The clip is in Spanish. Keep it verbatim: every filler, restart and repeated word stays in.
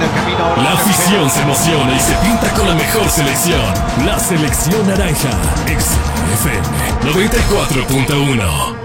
en el camino. La afición se emociona y se pinta con la mejor selección. La selección naranja. X F M noventa y cuatro punto uno.